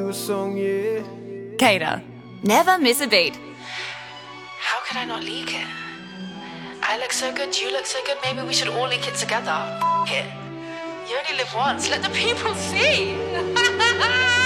you a song, yeah. Kater, never miss a beat. How could I not leak it? I look so good, you look so good, maybe we should all leak it together. F it. You only live once, let the people see.